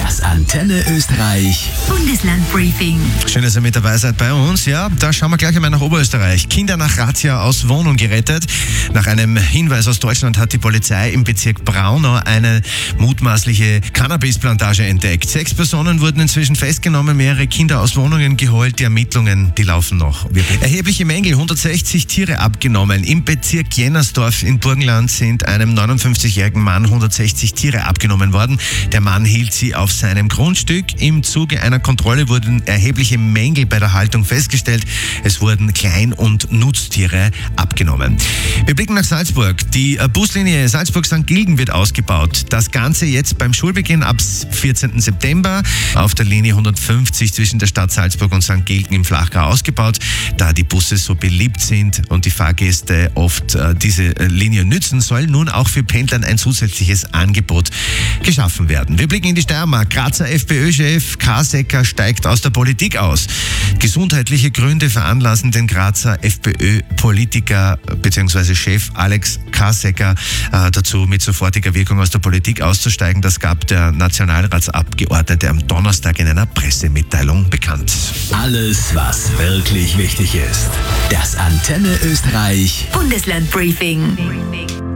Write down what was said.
Das Antenne Österreich Bundeslandbriefing. Schön, dass ihr mit dabei seid bei uns. Ja, da schauen wir gleich einmal nach Oberösterreich. Kinder nach Razzia aus Wohnung gerettet. Nach einem Hinweis aus Deutschland hat die Polizei im Bezirk Braunau eine mutmaßliche Cannabisplantage entdeckt. 6 Personen wurden inzwischen festgenommen, mehrere Kinder aus Wohnungen geholt. Die Ermittlungen, die laufen noch. Erhebliche Mängel, 160 Tiere abgenommen. Im Bezirk Jennersdorf in Burgenland sind einem 59-jährigen Mann 160 Tiere abgenommen worden. Der Mann hielt sie auf seinem Grundstück. Im Zuge einer Kontrolle wurden erhebliche Mängel bei der Haltung festgestellt. Es wurden Klein- und Nutztiere abgenommen. Wir blicken nach Salzburg. Die Buslinie Salzburg-St. Gilgen wird ausgebaut. Das Ganze jetzt beim Schulbeginn ab 14. September auf der Linie 150 zwischen der Stadt Salzburg und St. Gilgen im Flachgau ausgebaut. Da die Busse so beliebt sind und die Fahrgäste oft diese Linie nützen, soll nun auch für Pendlern ein zusätzliches Angebot geschaffen werden. Wir blicken in die Steiermark. Grazer FPÖ-Chef Kassecker steigt aus der Politik aus. Gesundheitliche Gründe veranlassen den Grazer FPÖ-Politiker bzw. Chef Alex Kassecker dazu, mit sofortiger Wirkung aus der Politik auszusteigen. Das gab der Nationalratsabgeordnete am Donnerstag in einer Pressemitteilung bekannt. Alles, was wirklich wichtig ist. Das Antenne Österreich Bundeslandbriefing.